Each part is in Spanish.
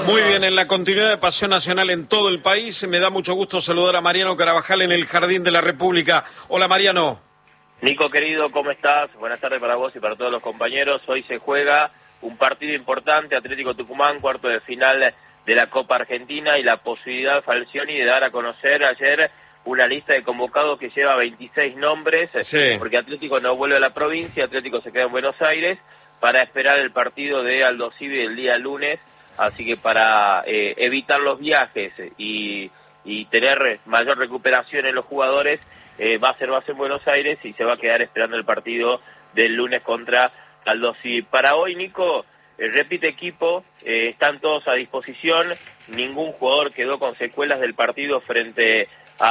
Muy bien, en la continuidad de Pasión Nacional en todo el país, me da mucho gusto saludar a Mariano Carabajal en el Jardín de la República. Hola, Mariano. Nico, querido, ¿cómo estás? Buenas tardes para vos y para todos los compañeros. Hoy se juega un partido importante, Atlético Tucumán, cuarto de final de la Copa Argentina, y la posibilidad, Falcioni, de dar a conocer ayer una lista de convocados que lleva 26 nombres, sí, porque Atlético no vuelve a la provincia, Atlético se queda en Buenos Aires para esperar el partido de Aldo Civi el día lunes, así que para evitar los viajes y tener mayor recuperación en los jugadores, va a ser en Buenos Aires y se va a quedar esperando el partido del lunes contra Aldo Civi. Para hoy, Nico, repite equipo, están todos a disposición, ningún jugador quedó con secuelas del partido frente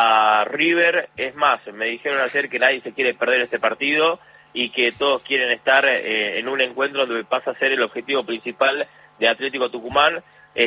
a River. Es más, me dijeron ayer que nadie se quiere perder este partido y que todos quieren estar en un encuentro donde pasa a ser el objetivo principal de Atlético Tucumán.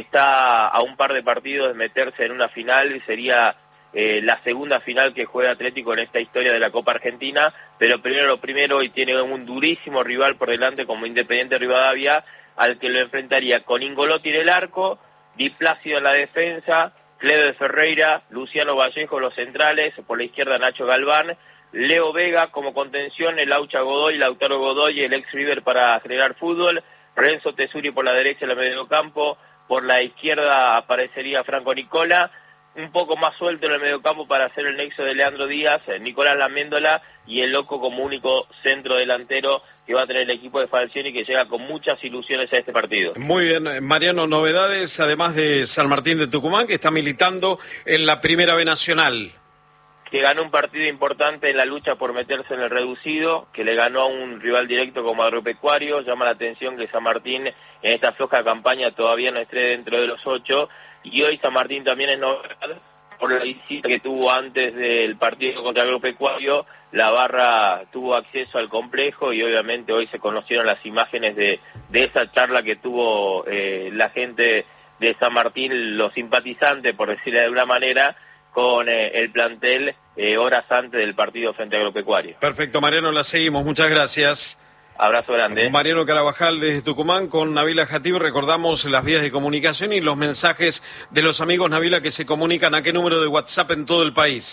Está a un par de partidos de meterse en una final y sería la segunda final que juega Atlético en esta historia de la Copa Argentina, pero primero, y tiene un durísimo rival por delante como Independiente Rivadavia, al que lo enfrentaría con Ingolotti en el arco, Di Plácido en la defensa, Cleber Ferreira, Luciano Vallejo los centrales, por la izquierda Nacho Galván, Leo Vega como contención, el Aucha Godoy, Lautaro Godoy, el ex River para generar fútbol, Renzo Tesuri por la derecha en el mediocampo, por la izquierda aparecería Franco Nicola, un poco más suelto en el mediocampo para hacer el nexo de Leandro Díaz, Nicolás Laméndola y el Loco como único centro delantero que va a tener el equipo de Falcioni, que llega con muchas ilusiones a este partido. Muy bien, Mariano, novedades además de San Martín de Tucumán, que está militando en la Primera B Nacional. Que ganó un partido importante en la lucha por meterse en el reducido, que le ganó a un rival directo como Agropecuario. Llama la atención que San Martín en esta floja campaña todavía no esté dentro de los 8, y hoy San Martín también es novedad por la visita que tuvo antes del partido contra Agropecuario. La barra tuvo acceso al complejo y obviamente hoy se conocieron las imágenes de esa charla que tuvo la gente de San Martín, los simpatizantes, por decirlo de alguna manera, con el plantel horas antes del partido frente a Agropecuario. Perfecto, Mariano, la seguimos, muchas gracias. Abrazo grande. Mariano Carabajal desde Tucumán con Nabila Jatib. Recordamos las vías de comunicación y los mensajes de los amigos, Nabila, que se comunican. ¿A qué número de WhatsApp en todo el país?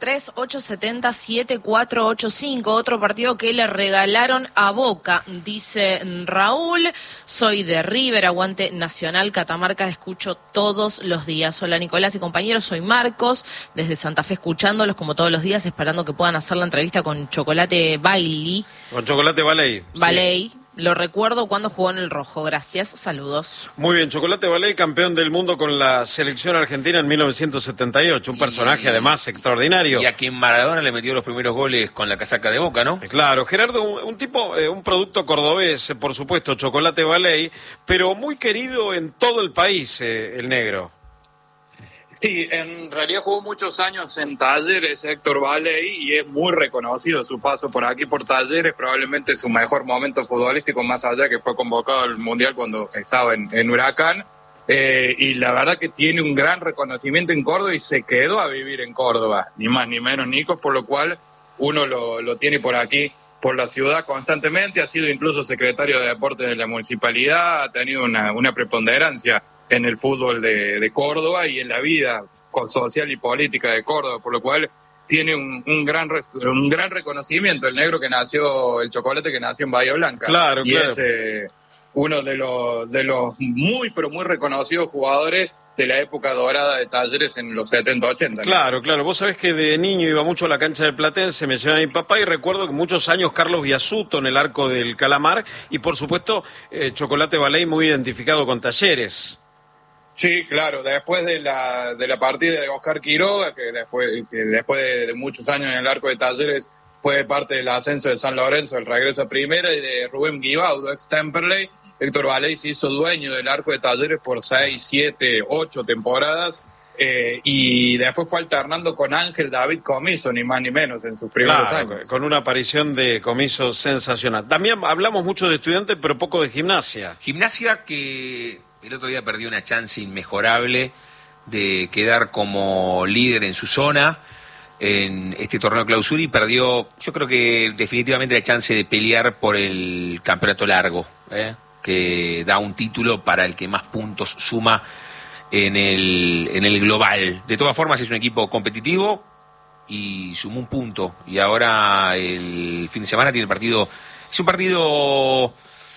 11-3870-7485. Otro partido que le regalaron a Boca, dice Raúl. Soy de River, aguante Nacional Catamarca, escucho todos los días. Hola Nicolás y compañeros, soy Marcos, desde Santa Fe escuchándolos como todos los días, esperando que puedan hacer la entrevista con Chocolate Bailey. Con Chocolate Baley. Baley, sí. Lo recuerdo cuando jugó en el Rojo. Gracias, saludos. Muy bien, Chocolate Baley, campeón del mundo con la selección argentina en 1978. Un personaje además extraordinario. Y a quien Maradona le metió los primeros goles con la casaca de Boca, ¿no? Claro, Gerardo, un producto cordobés, por supuesto, Chocolate Baley, pero muy querido en todo el país, el negro. Sí, en realidad jugó muchos años en Talleres, Héctor Baley, y es muy reconocido su paso por aquí, por Talleres, probablemente su mejor momento futbolístico, más allá que fue convocado al Mundial cuando estaba en Huracán, y la verdad que tiene un gran reconocimiento en Córdoba y se quedó a vivir en Córdoba, ni más ni menos, Nico, por lo cual uno lo tiene por aquí, por la ciudad constantemente, ha sido incluso secretario de Deportes de la Municipalidad, ha tenido una preponderancia en el fútbol de Córdoba y en la vida social y política de Córdoba, por lo cual tiene un gran reconocimiento el negro que nació, el Chocolate que nació en Bahía Blanca. Claro, y claro. Es uno de los muy, pero muy reconocidos jugadores de la época dorada de Talleres en los 70-80. ¿no? Claro, claro. Vos sabés que de niño iba mucho a la cancha del Platense, me llevaba mi papá y recuerdo que muchos años Carlos Biasuto en el arco del Calamar y por supuesto Chocolate Baley muy identificado con Talleres. Sí, claro, después de la partida de Oscar Quiroga, que después de muchos años en el arco de Talleres fue parte del ascenso de San Lorenzo, el regreso a primera, y de Rubén Guibaudo, ex Temperley, Héctor Baley se hizo dueño del arco de Talleres por 6, 7, 8 temporadas, y después fue alternando con Ángel David Comiso, ni más ni menos, en sus primeros años. Con una aparición de Comiso sensacional. También hablamos mucho de Estudiantes, pero poco de Gimnasia. Gimnasia que el otro día perdió una chance inmejorable de quedar como líder en su zona en este torneo clausura y perdió, yo creo que definitivamente la chance de pelear por el campeonato largo. que da un título para el que más puntos suma en el global. De todas formas, es un equipo competitivo y sumó un punto. Y ahora el fin de semana tiene partido. Es un partido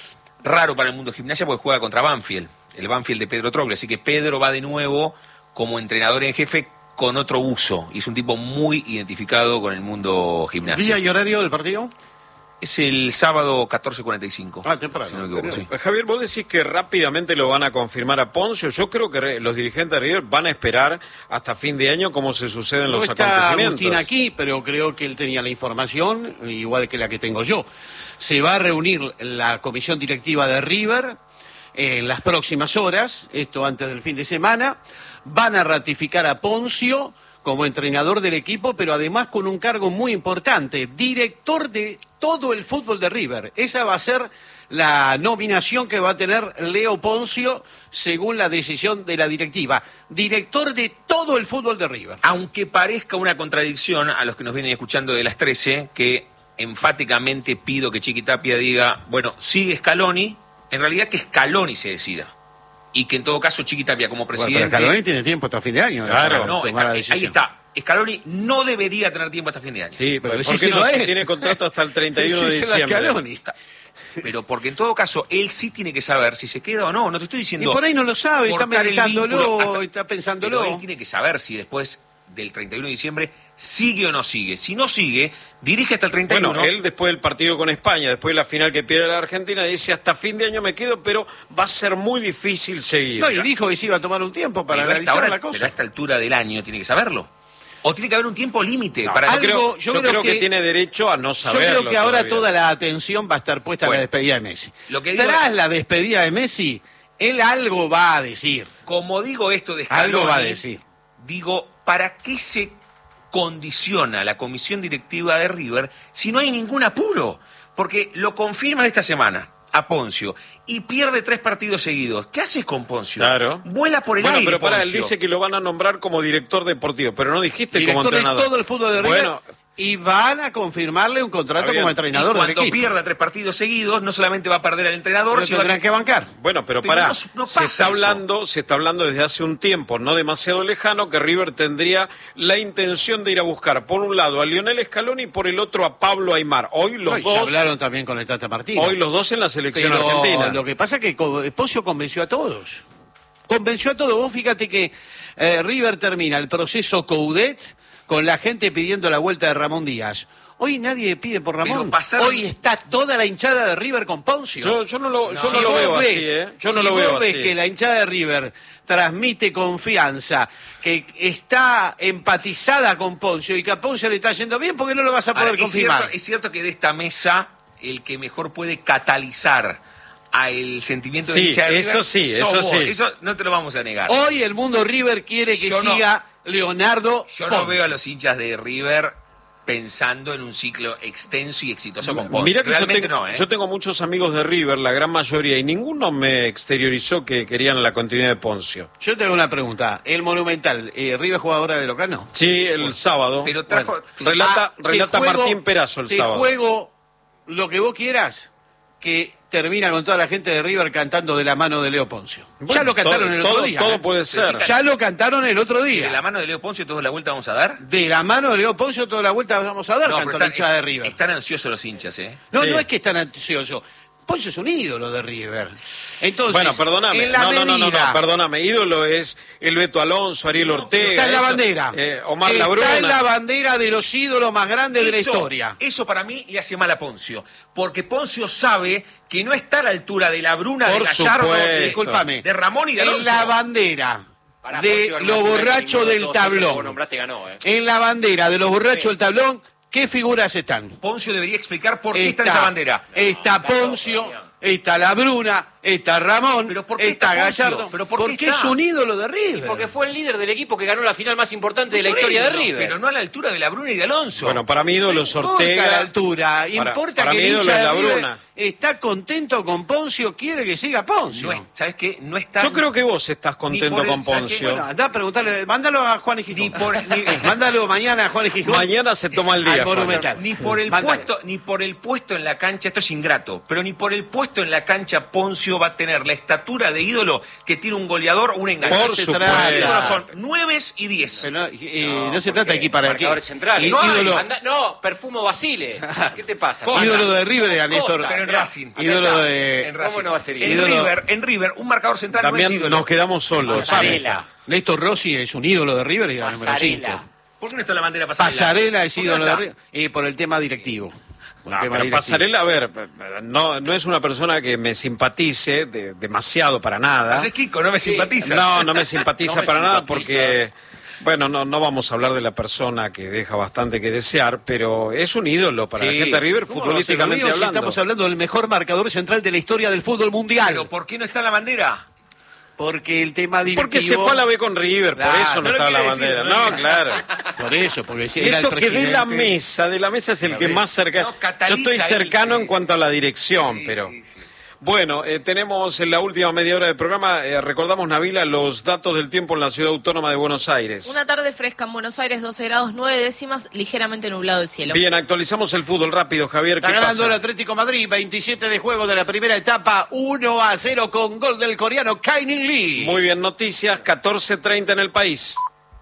raro para el mundo de Gimnasia porque juega contra Banfield, el Banfield de Pedro Troglio. Así que Pedro va de nuevo como entrenador en jefe con otro uso. Y es un tipo muy identificado con el mundo Gimnasia. ¿Día y horario del partido? Es el sábado 14:45. Ah, temprano. Si no me equivoco, sí. Javier, vos decís que rápidamente lo van a confirmar a Poncio. Yo creo que los dirigentes de River van a esperar hasta fin de año cómo se suceden los acontecimientos. No está Agustín aquí, pero creo que él tenía la información, igual que la que tengo yo. Se va a reunir la comisión directiva de River en las próximas horas, esto antes del fin de semana. Van a ratificar a Poncio como entrenador del equipo, pero además con un cargo muy importante, director de todo el fútbol de River. Esa va a ser la nominación que va a tener Leo Poncio según la decisión de la directiva. Director de todo el fútbol de River. Aunque parezca una contradicción a los que nos vienen escuchando de las 13, que enfáticamente pido que Chiqui Tapia diga, bueno, sigue Scaloni, en realidad que Scaloni se decida. Y que en todo caso Chiqui Tapia como presidente... Bueno, pero Scaloni tiene tiempo hasta fin de año. Claro, no, ahí está. Scaloni no debería tener tiempo hasta fin de año. Sí, pero Pero ¿por sí qué se no? lo Si es. tiene contrato hasta el 31 de Sí, se la diciembre. Scaloni. Pero porque en todo caso él sí tiene que saber si se queda o no. No te estoy Y diciendo... por ahí no lo sabe, está cortar el meditándolo, vínculo está pensándolo. Pero él tiene que saber si después del 31 de diciembre sigue o no sigue. Si no sigue, dirige hasta el 31. Bueno, él después del partido con España, después de la final que pierde la Argentina, dice hasta fin de año me quedo, pero va a ser muy difícil seguir. No, y dijo que se iba a tomar un tiempo para Pero a esta analizar hora- la cosa. Pero a esta altura del año tiene que saberlo. O tiene que haber un tiempo límite No, para algo- yo yo creo creo que que tiene derecho a no Yo saberlo. creo que ahora todavía. toda la atención va a estar puesta en Bueno, la despedida de Messi. lo que digo- Tras la despedida de Messi, él algo va a decir. Como digo esto de Scaloni, Algo va a decir. digo, ¿para qué se condiciona la comisión directiva de River si no hay ningún apuro? Porque lo confirman esta semana a Poncio y pierde 3 partidos seguidos. ¿Qué haces con Poncio? Claro. Vuela por el Bueno, aire, pero para él Poncio. dice que lo van a nombrar como director deportivo, pero no dijiste como Director de entrenador. todo el fútbol de River. Bueno, Y van a confirmarle un contrato Está bien. como Y entrenador del cuando equipo. pierda 3 partidos seguidos, no solamente va a perder al entrenador, Lo sino tendrán que bancar. bueno, pero Pero pará, no se pasa está eso. se está hablando desde hace un tiempo, no demasiado lejano, que River tendría la intención de ir a buscar, por un lado, a Lionel Scaloni y por el otro a Pablo Aimar. Hoy No, los y ya dos, hablaron también con el Tata Martino. hoy los dos en la selección Pero argentina. lo que pasa es que Poncio convenció a todos. Convenció a todos. Vos fíjate que River termina el proceso Coudet con la gente pidiendo la vuelta de Ramón Díaz. Hoy nadie pide por Ramón. Pero pasaron- Hoy está toda la hinchada de River con Poncio. Yo no lo Si veo vos así, ves- ¿eh? Yo no si lo veo vos ves así. que la hinchada de River transmite confianza, que está empatizada con Poncio y que a Poncio le está yendo bien, porque no lo vas a poder Ahora, confirmar. es cierto que de esta mesa el que mejor puede catalizar al sentimiento de Sí, hincha de eso River sí, sos eso vos. sí. Eso no te lo vamos a negar. Hoy el mundo River quiere que Yo no- siga Leonardo Yo Poncio. no veo a los hinchas de River pensando en un ciclo extenso y exitoso con Poncio. Mira que Realmente yo no, ¿eh? tengo muchos amigos de River, la gran mayoría, y ninguno me exteriorizó que querían la continuidad de Poncio. Yo tengo una pregunta. El Monumental, ¿River juega ahora de local? No. Sí, el sábado. Pero trajo... Bueno. Relata te juego- Martín Perazo el te sábado. juego lo que vos quieras, que termina con toda la gente de River cantando de la mano de Leo Poncio. Ya Bueno, lo cantaron todo- el otro todo- día. todo ¿eh? puede ser. Ya lo cantaron el otro ¿Y día. de la mano de Leo Poncio todos la vuelta vamos a dar? De la mano de Leo Poncio toda la vuelta vamos a dar, No, cantó pero la hinchada de River. están ansiosos los hinchas, ¿eh? No, Sí. no es que están ansiosos. Poncio es un ídolo de River. Entonces, Bueno, perdóname. en la No, medida- perdóname. Ídolo es el Beto Alonso, Ariel Ortega. Está en la eso, bandera. Omar Está Labruna. en la bandera de los ídolos más grandes de la historia. Eso para mí le hace mal a Poncio. Porque Poncio sabe que no está a la altura de la Bruna, de Por Gallardo, supuesto. Discúlpame. de Ramón y de Alonso. En la bandera Pará, de Poncio, los hermano, borrachos ninguno de del todos esos que vos tablón. nombraste ganó, En la bandera de los borrachos del tablón, ¿qué figuras están? Poncio debería explicar por qué está en esa bandera. Está Poncio, está la Bruna, está Ramón, ¿Pero por qué está está Poncio? Gallardo. ¿Pero por qué porque está? es un ídolo de River. Porque fue el líder del equipo que ganó la final más importante de la Es un historia de ídolo, River. Pero no a la altura de la Bruna y de Alonso. Bueno, para mí ídolo es No importa la Ortega. altura, importa para que mí el ídolo hincha es de la River Bruna. está contento con Poncio, quiere que siga Poncio. No es- ¿Sabes qué? No está... Yo creo que vos estás contento por el- con ¿sabes qué? Poncio. Bueno, andá a preguntarle, mándalo a Juan y Gijón. Ni por- ni- Mándalo mañana a Juan y Gijón. Mañana se toma el día, Al Juan. Monumental. Ni por el Mándalo. puesto en la cancha, esto es ingrato, pero ni por el puesto en la cancha Poncio Lazio va a tener la estatura de ídolo que tiene un goleador o un enganche. Por Los supuesto. ídolos son 9 y 10. Pero, no se trata aquí para aquí. Marcadores centrales. No, Perfumo Basile. ¿Qué te pasa? Ídolo de River era Néstor. Pero en Racing. Ídolo de... En Racing. ¿Cómo no va a ser En River, un marcador central También no es ídolo. nos quedamos solos. Pasarela. Néstor Rossi es un ídolo de River y era el número 5. Pasarela. ¿Por qué no está la bandera pasarela? Pasarela es ¿Por qué ídolo no de está? River. Y por el tema directivo. Por el No, tema pero directivo. Pasarela, a ver, no es una persona que me simpatice demasiado para nada. Haces Kiko, no me simpatiza. No me simpatiza No me para nada simpatizas. porque, bueno, no vamos a hablar de la persona que deja bastante que desear, pero es un ídolo para la Sí, gente de River ¿Cómo no futbolísticamente va a ser un ídolo si hablando. estamos hablando del mejor marcador central de la historia del fútbol mundial. Pero ¿por qué no está la bandera? Porque el tema directivo... Porque se fue a la B con River, Claro, por eso no no lo está la quiere decir, bandera. no lo No, quiere claro. Por eso, porque si era el Eso que presidente... de la mesa es el que más cerca. No, Yo cataliza estoy cercano él, en cuanto a la dirección, Sí, pero... sí, sí. Bueno, tenemos en la última media hora del programa, recordamos, Nabila, los datos del tiempo en la Ciudad Autónoma de Buenos Aires. Una tarde fresca en Buenos Aires, 12 grados 9 décimas, ligeramente nublado el cielo. Bien, actualizamos el fútbol rápido, Javier, ¿qué Está ganando el pasa? Atlético Madrid, 27 de juego de la primera etapa, 1-0 con gol del coreano Kang-in Lee. Muy bien, noticias, 14:30 en el país.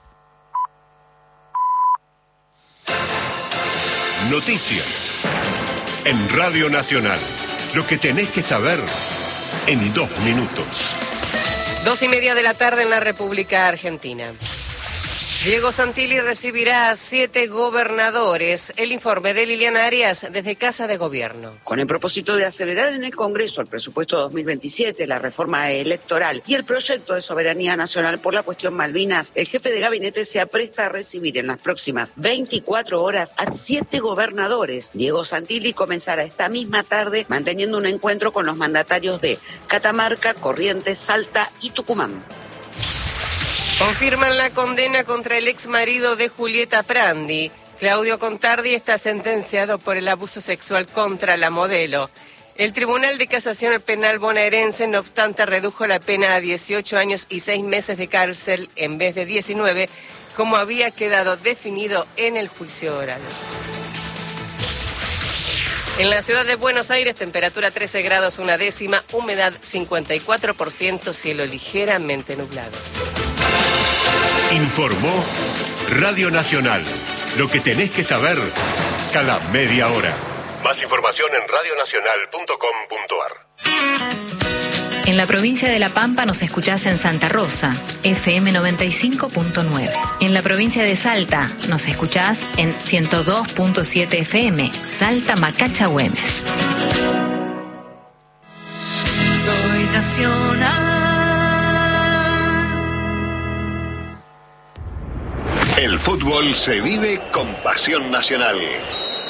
Noticias. En Radio Nacional. Lo que tenés que saber en 2 minutos. 2:30 de la tarde en la República Argentina. Diego Santilli recibirá a 7 gobernadores. El informe de Liliana Arias desde Casa de Gobierno. Con el propósito de acelerar en el Congreso el presupuesto 2027, la reforma electoral y el proyecto de soberanía nacional por la cuestión Malvinas, el jefe de gabinete se apresta a recibir en las próximas 24 horas a 7 gobernadores. Diego Santilli comenzará esta misma tarde manteniendo un encuentro con los mandatarios de Catamarca, Corrientes, Salta y Tucumán. Confirman la condena contra el exmarido de Julieta Prandi. Claudio Contardi está sentenciado por el abuso sexual contra la modelo. El Tribunal de Casación Penal bonaerense, no obstante, redujo la pena a 18 años y 6 meses de cárcel en vez de 19, como había quedado definido en el juicio oral. En la ciudad de Buenos Aires, temperatura 13 grados 1 décima, humedad 54%, cielo ligeramente nublado. Informó Radio Nacional. Lo que tenés que saber cada media hora. Más información en radionacional.com.ar. En la provincia de La Pampa nos escuchás en Santa Rosa, FM 95.9. En la provincia de Salta nos escuchás en 102.7 FM, Salta Macacha Güemes. Soy nacional. El fútbol se vive con pasión nacional.